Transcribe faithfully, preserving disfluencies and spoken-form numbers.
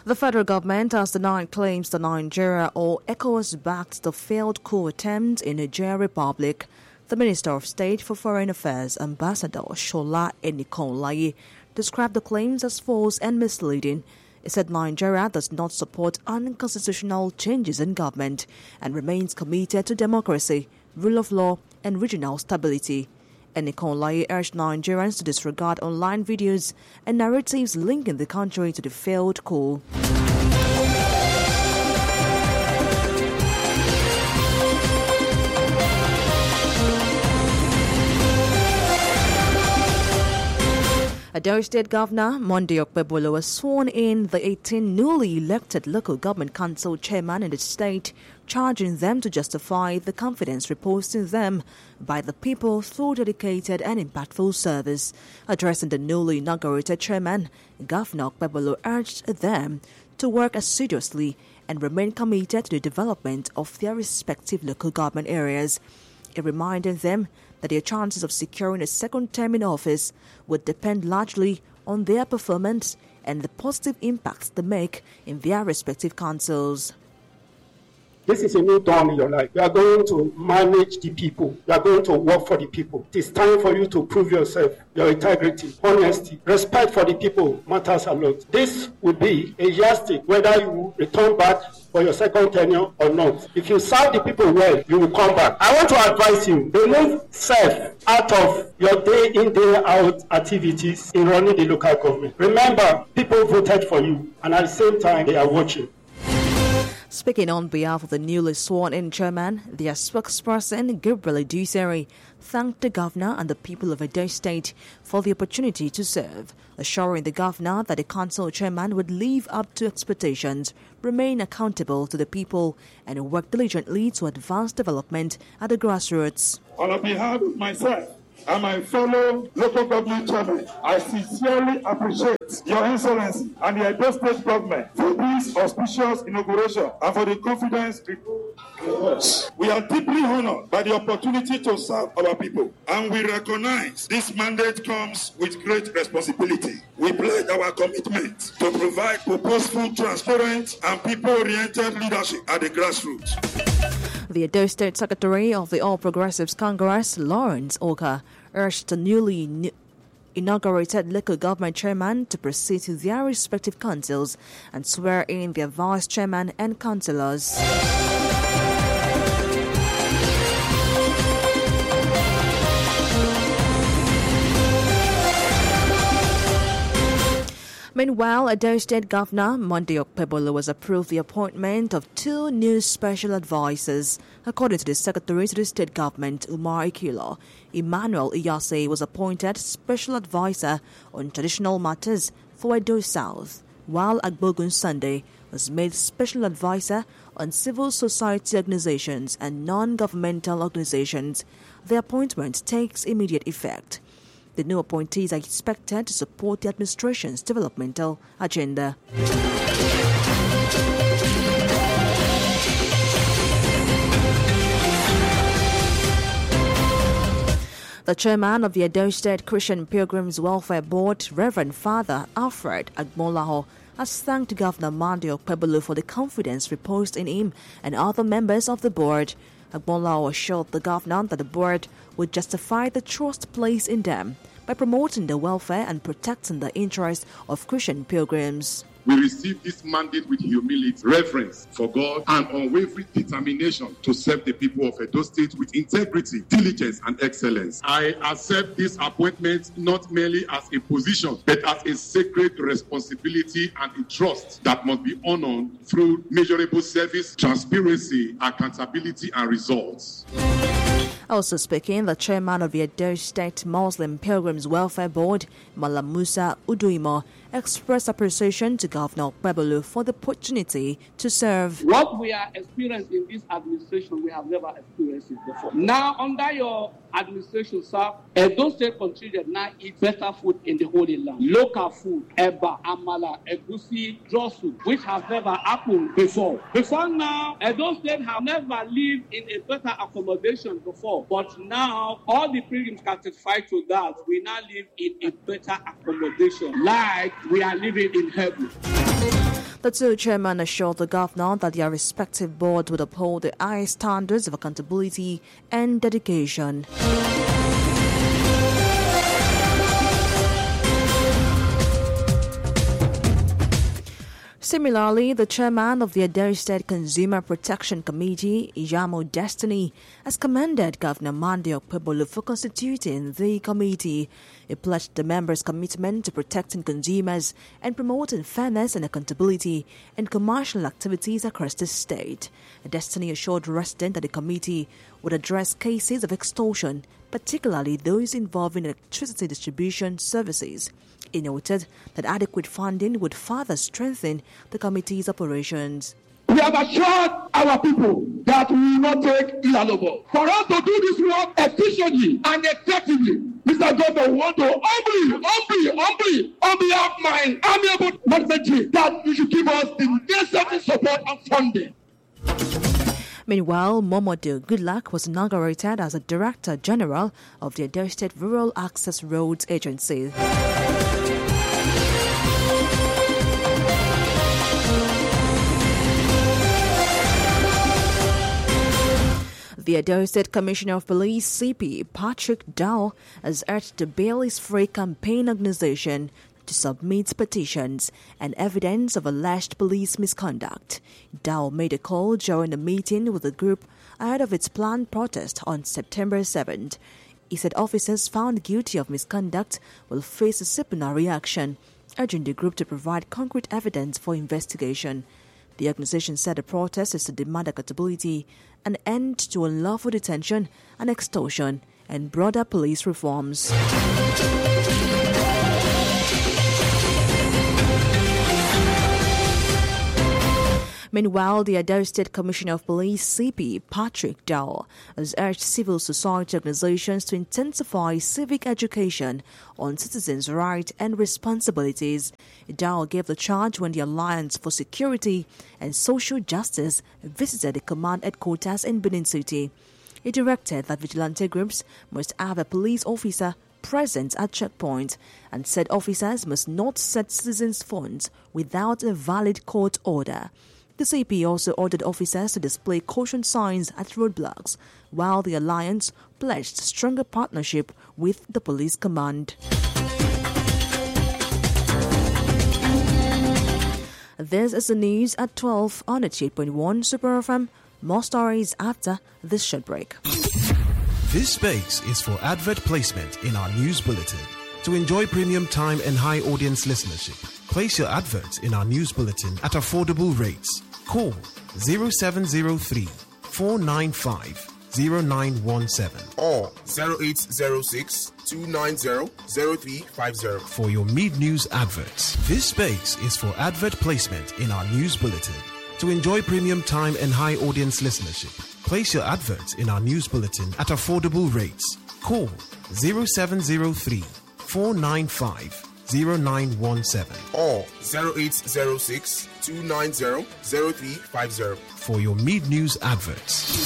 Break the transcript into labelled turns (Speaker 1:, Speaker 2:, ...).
Speaker 1: The federal government has denied claims that Nigeria or ECOWAS backed the failed coup attempt in Niger Republic. The Minister of State for Foreign Affairs, Ambassador Shola Enikonlaye, described the claims as false and misleading. He said Nigeria does not support unconstitutional changes in government and remains committed to democracy, rule of law, and regional stability. Enikonlaye urged Nigerians to disregard online videos and narratives linking the country to the failed coup. Edo State Governor Monday Okpebolo was sworn in the eighteen newly elected local government council chairman in the state, charging them to justify the confidence reposed in them by the people through dedicated and impactful service. Addressing the newly inaugurated chairman, Governor Okpebolo urged them to work assiduously and remain committed to the development of their respective local government areas. He reminded them that their chances of securing a second term in office would depend largely on their performance and the positive impacts they make in their respective councils.
Speaker 2: This is a new dawn in your life. You are going to manage the people. You are going to work for the people. It is time for you to prove yourself, your integrity, honesty, respect for the people matters a lot. This will be a yardstick whether you return back for your second tenure or not. If you serve the people well, you will come back. I want to advise you, remove self out of your day in, day out activities in running the local government. Remember, people voted for you, and at the same time, they are watching.
Speaker 1: Speaking on behalf of the newly sworn-in chairman, their spokesperson, Gabriel Iduseri, thanked the governor and the people of Edo State for the opportunity to serve, assuring the governor that the council chairman would live up to expectations, remain accountable to the people, and work diligently to advance development at the grassroots.
Speaker 3: On behalf of myself and my fellow local government chairmen, I sincerely appreciate Your Excellency and the Edo State government for this auspicious inauguration and for the confidence people in us. We are deeply honored by the opportunity to serve our people, and we recognize this mandate comes with great responsibility. We pledge our commitment to provide purposeful, transparent, and people-oriented leadership at the grassroots.
Speaker 1: The Edo State Secretary of the All Progressives Congress, Lawrence Oka, urged the newly new inaugurated local government chairman to proceed to their respective councils and swear in their vice chairman and councillors. Meanwhile, Edo State Governor Monday Okpebolo was approved the appointment of two new special advisors. According to the Secretary to the State Government, Umar Ikilo, Emmanuel Iyase was appointed Special Advisor on Traditional Matters for Edo South, while Agbogun Sunday was made Special Advisor on Civil Society Organizations and Non-Governmental Organizations. The appointment takes immediate effect. The new appointees are expected to support the administration's developmental agenda. The chairman of the Edo State Christian Pilgrims Welfare Board, Reverend Father Alfred Agbonlaho, has thanked Governor Monday Okpebolo for the confidence reposed in him and other members of the board. Agbonlaho assured the governor that the board would justify the trust placed in them by promoting the welfare and protecting the interests of Christian pilgrims.
Speaker 4: We receive this mandate with humility, reverence for God, and unwavering determination to serve the people of Edo State with integrity, diligence, and excellence. I accept this appointment not merely as a position, but as a sacred responsibility and a trust that must be honored through measurable service, transparency, accountability, and results.
Speaker 1: Also speaking, the chairman of the Edo State Muslim Pilgrims Welfare Board, Malam Musa Uduimo, expressed appreciation to Governor Okpebolo for the opportunity to serve.
Speaker 5: What we are experiencing in this administration, we have never experienced it before. Now, under your administration, sir, Edo State considered now eat better food in the Holy Land. Local food, eba, amala, egusi, draw soup, which has never happened before. Before now, Edo State have never lived in a better accommodation before. But now, all the pilgrims can testify to that. We now live in a better accommodation, like we are living in heaven.
Speaker 1: The two chairmen assured the governor that their respective boards would uphold the highest standards of accountability and dedication. Similarly, the chairman of the Edo State Consumer Protection Committee, Iyamo Destiny, has commended Governor Monday Okpebholo for constituting the committee. He pledged the members' commitment to protecting consumers and promoting fairness and accountability in commercial activities across the state. Destiny assured residents that the committee would address cases of extortion, particularly those involving electricity distribution services. He noted that adequate funding would further strengthen the committee's operations.
Speaker 3: We have assured our people that we will not take Ilalobo. For us to do this work efficiently and effectively, Mister Governor, we want to humbly, humbly, humbly, on behalf of my amiable management team, that you should give us the necessary support and funding.
Speaker 1: Meanwhile, Momodu Goodluck was inaugurated as a Director General of the Edo State Rural Access Roads Agency. The Edo State Commissioner of Police, C P Patrick Dow, has urged the Bail is Free campaign organization to submit petitions and evidence of alleged police misconduct. Dow made a call during a meeting with the group ahead of its planned protest on September seventh. He said officers found guilty of misconduct will face disciplinary action, urging the group to provide concrete evidence for investigation. The organization said the protest is to demand accountability, an end to unlawful detention and extortion, and broader police reforms. Meanwhile, the Edo State Commissioner of Police, C P Patrick Dow, has urged civil society organizations to intensify civic education on citizens' rights and responsibilities. Dow gave the charge when the Alliance for Security and Social Justice visited the command headquarters in Benin City. He directed that vigilante groups must have a police officer present at checkpoint and said officers must not set citizens' phones without a valid court order. The C P also ordered officers to display caution signs at roadblocks, while the Alliance pledged stronger partnership with the police command. This is the news at twelve on eighty-eight point one Super F M. More stories after this short break.
Speaker 6: This space is for advert placement in our news bulletin. To enjoy premium time and high audience listenership, place your adverts in our news bulletin at affordable rates. Call zero seven zero three, four nine five, zero nine one seven
Speaker 7: or zero eight zero six, two nine zero, zero three five zero
Speaker 6: for your mid-news adverts. This space is for advert placement in our news bulletin. To enjoy premium time and high audience listenership, place your adverts in our news bulletin at affordable rates. Call zero seven zero three, four nine five, zero nine one seven
Speaker 7: or zero eight zero six, two nine zero, zero three five zero
Speaker 6: for your mid-news adverts.